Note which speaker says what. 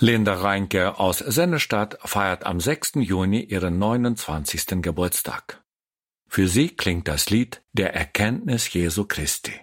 Speaker 1: Linda Reinke aus Sennestadt feiert am 6. Juni ihren 29. Geburtstag. Für sie klingt das Lied der Erkenntnis Jesu Christi.